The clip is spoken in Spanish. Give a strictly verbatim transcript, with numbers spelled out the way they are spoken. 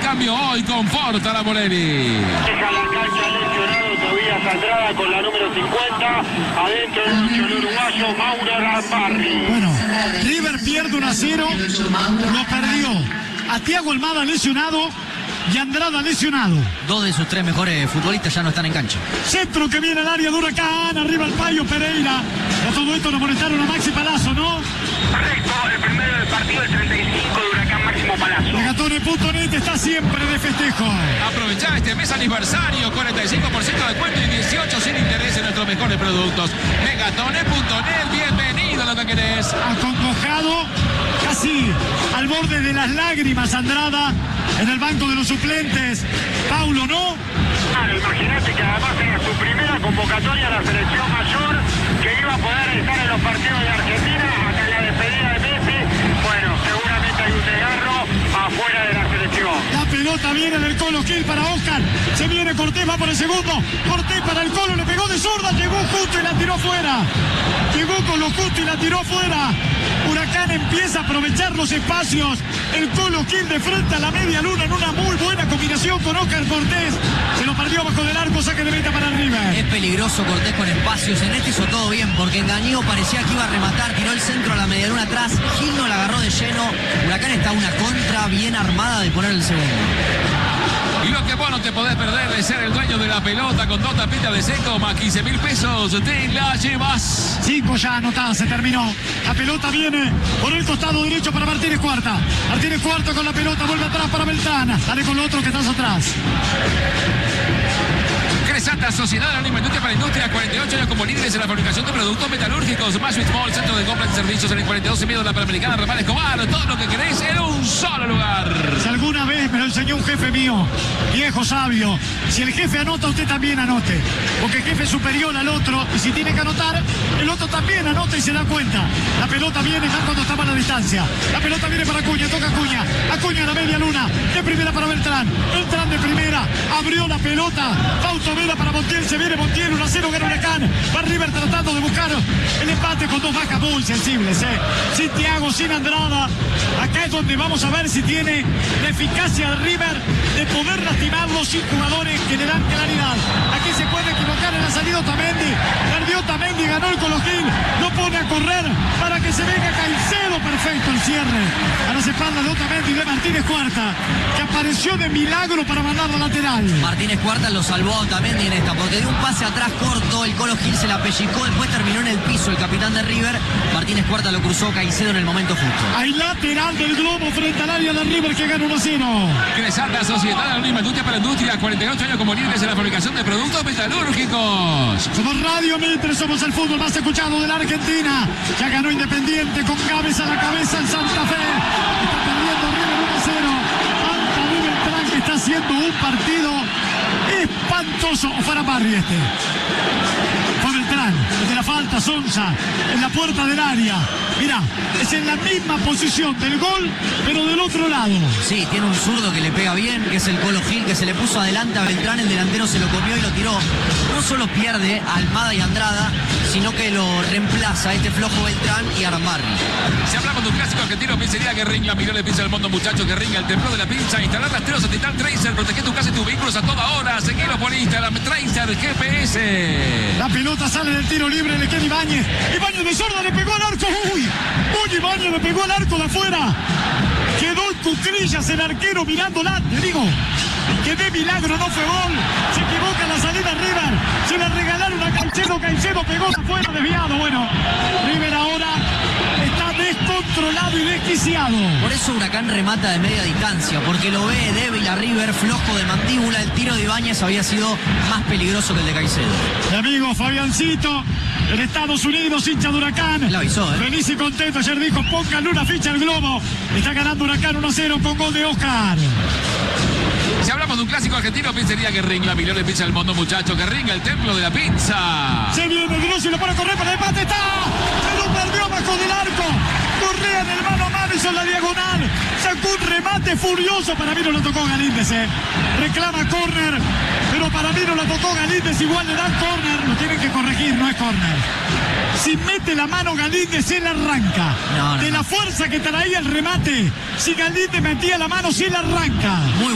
cambio hoy conforta la Morelli. Deja la cancha lesionado Tobías Andrada con la número cincuenta. Adentro el uruguayo Mauro Arambarri. Bueno, River pierde uno a cero. Lo perdió a Thiago Almada lesionado y Andrada lesionado. Dos de sus tres mejores futbolistas ya no están en cancha. Centro que viene al área de Huracán. Arriba el Payo Pereira. A todo esto lo molestaron a Maxi Palazzo, ¿no? Correcto, el primero del partido, el treinta y cinco de Huracán, Máximo Palazzo. Megatone punto net está siempre de festejo. Aprovechá este mes aniversario, cuarenta y cinco por ciento de descuento y dieciocho sin interés en nuestros mejores productos. Megatone punto net, bienvenido a lo que querés. Acongojado, casi al borde de las lágrimas, Andrada en el banco de los suplentes. Paulo, ¿no? Claro, imagínate que además era su primera convocatoria a la selección mayor, que iba a poder estar en los partidos de Argentina hasta la despedida de Messi. Bueno, seguramente hay un desgarro afuera de la selección. La pelota viene del Colo Gil para Oscar. Se viene Cortés, va por el segundo. Cortés para el Colo, le pegó de zurda, llegó justo y la tiró fuera. Llegó con lo justo y la tiró fuera. Huracán empieza a aprovechar los espacios. El Colo Gil de frente a la media luna en una muy buena combinación con Oscar Cortés. Se lo perdió bajo del arco, saque de meta para arriba. Es peligroso Cortés con espacios. En este hizo todo bien porque engañó, parecía que iba a rematar, tiró el centro a la media luna atrás. Gil no la agarró de lleno. Huracán está una contra bien armada de poner el segundo. Y lo que vos no te podés perder de ser el dueño de la pelota con dos tapitas de seco más quince mil pesos, te la llevas. Cinco ya anotadas, se terminó. La pelota viene por el costado derecho para Martínez Cuarta. Martínez Cuarta con la pelota, vuelve atrás para Beltrán. Dale con lo otro que estás atrás. Cresata, Sociedad Anónima Industria para Industria, cuarenta y ocho años como líderes en la fabricación de productos metalúrgicos. Más Small, centro de compras y servicios en el cuarenta y dos, en medio de la Panamericana, Ramal Escobar. Todo lo que querés en un solo lugar. Si alguna vez me lo enseñó un jefe mío, viejo sabio, si el jefe anota, usted también anote. Porque el jefe es superior al otro y si tiene que anotar, el otro también anota y se da cuenta. La pelota viene más cuando estaba a la distancia. La pelota viene para Acuña, toca Acuña. Acuña a la media luna, de primera para Beltrán. Beltrán de primera, abrió la pelota. Fausto Vela para Montiel, se viene Montiel, uno a cero gana Huracán. Va River tratando de buscar el empate con dos bajas muy sensibles, ¿eh? Sin Thiago, sin Andrada. Acá es donde vamos a ver si tiene la eficacia de River de poder lastimarlos sin jugadores que le dan claridad. Aquí se puede equivocar en la salida Otamendi. Perdió Otamendi, ganó el Colo Gil. Lo pone a correr para que se venga Caicedo. Perfecto el cierre. A las espaldas de Otamendi de Martínez Cuarta, que apareció de milagro para mandar la lateral. Martínez Cuarta lo salvó a Otamendi en esta, porque dio un pase atrás corto, el Colo Gil se la pellizcó, después terminó en el piso el capitán de River. Martínez Cuarta lo cruzó Caicedo en el momento justo. Hay lateral del globo frente al área de River que gana uno a cero. Cresata, Sociedad Anónima Industria para Industria, cuarenta y ocho años como líderes en la fabricación de productos metalúrgicos. Somos Radio Mitre, somos el fútbol más escuchado de la Argentina. Ya ganó Independiente con cabeza a la cabeza en Santa Fe. Está perdiendo River uno a cero. Anta de Beltrán que está haciendo un partido espantoso. O fuera Barri este. Fue Beltrán, desde la falta, Sonsa, en la puerta del área. Mirá, es en la misma posición del gol, pero del otro lado. Sí, tiene un zurdo que le pega bien, que es el Colo Gil, que se le puso adelante a Beltrán, el delantero se lo comió y lo tiró. No solo pierde a Almada y Andrada, sino que lo reemplaza este flojo Beltrán y Arambarri. Si hablamos de un clásico argentino, pizzería Guerrín, la mejor pizza del mundo, muchachos. Guerrín, el templo de la pizza. Instalar rastreros a Titan Tracer, proteger tu casa y tus vehículos a toda hora. Seguilo por Instagram, Tracer G P S. La pelota sale del tiro libre, le queda Ibáñez. Ibáñez de sorda, le pegó al arco. ¡Uy! ¡Uy! Ibáñez le pegó al arco de afuera. Quedó en cuclillas el arquero mirándola. Le digo, que de milagro no fue gol. Se equivoca en la salida River. Se la regalaron a Caicedo. Caicedo pegó afuera, desviado. Bueno, River ahora está descontrolado y desquiciado. Por eso Huracán remata de media distancia, porque lo ve débil a River, flojo de mandíbula. El tiro de Ibáñez había sido más peligroso que el de Caicedo. Mi amigo Fabiancito, en Estados Unidos, hincha de Huracán. La avisó, ¿eh? Feliz y contento. Ayer dijo, pónganle una ficha al globo. Está ganando Huracán uno a cero con gol de Oscar. Si hablamos de un clásico argentino, pizzería Guerrín, la mejor pizza del mundo, muchachos. Guerrín, el templo de la pizza. Se viene Grossi, lo pone a correr para el empate. ¡Está! Se lo perdió abajo del arco. Correa en el mano a mano, hizo la diagonal. Sacó un remate furioso. Para mí no lo tocó Galíndez, ¿eh? Reclama córner, pero para mí no lo tocó Galíndez. Igual le dan córner. Lo tienen que corregir, no es córner. Si mete la mano Galíndez, él arranca. No, no, de no. la fuerza que traía el remate. Si Galíndez metía la mano, sí la arranca. Muy